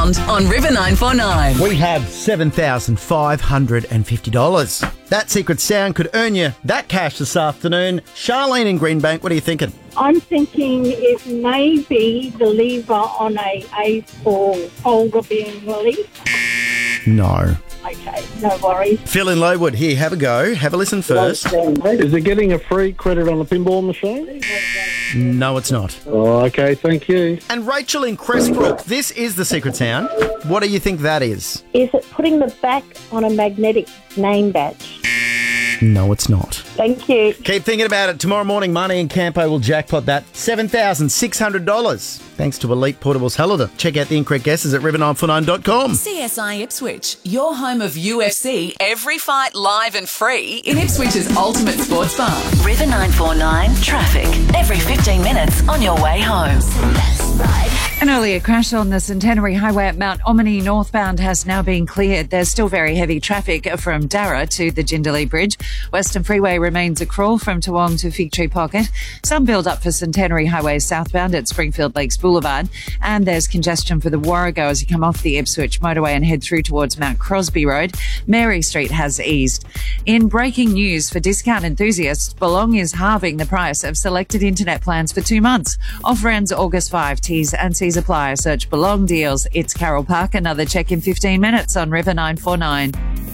round on River 949. We have $7,550. That secret sound could earn you that cash this afternoon. Charlene in Greenbank, what are you thinking? I'm thinking it may be the lever on a A4 folder being released. No. Okay, no worries. Phil in Lowood, here, have a go. Have a listen first. Is it getting a free credit on a pinball machine? No, it's not. Oh, okay, thank you. And Rachel in Crestbrook, this is the secret sound. What do you think that is? Is it putting the back on a magnetic name badge? No, it's not. Thank you. Keep thinking about it. Tomorrow morning, Money and Campo will jackpot that $7,600. Thanks to Elite Portables Helida. Check out the incorrect guesses at river949.com. CSI Ipswich, your home of UFC, every fight live and free in Ipswich's ultimate sports bar. River 949 traffic every 15 minutes on your way home. An earlier crash on the Centenary Highway at Mount Omni northbound has now been cleared. There's still very heavy traffic from Darra to the Jindalee Bridge. Western Freeway remains a crawl from Toowong to Fig Tree Pocket. Some build up for Centenary Highway southbound at Springfield Lakes Boulevard. And there's congestion for the Warrego as you come off the Ipswich motorway and head through towards Mount Crosby Road. Mary Street has eased. In breaking news for discount enthusiasts, Belong is halving the price of selected internet plans for 2 months. Offer ends August 5. T's and C's apply. Search Belong Deals. It's Carol Park. Another check in 15 minutes on River 949.